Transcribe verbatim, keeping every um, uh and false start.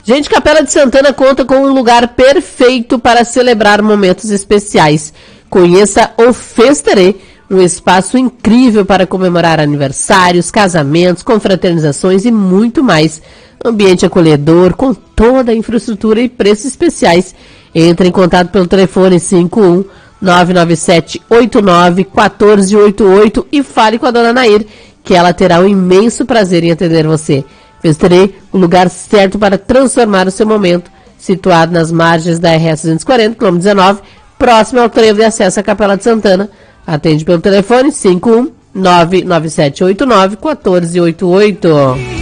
Gente, Capela de Santana conta com um lugar perfeito para celebrar momentos especiais. Conheça o Festerê, um espaço incrível para comemorar aniversários, casamentos, confraternizações e muito mais. Ambiente acolhedor, com toda a infraestrutura e preços especiais. Entre em contato pelo telefone cinco um nove nove sete oito nove um quatro oito oito e fale com a dona Nair, que ela terá um imenso prazer em atender você. Festerê, o lugar certo para transformar o seu momento, situado nas margens da R S duzentos e quarenta, quilômetro dezenove, próximo ao trevo de acesso à Capela de Santana. Atende pelo telefone cinco um nove nove sete oito nove um quatro oito oito.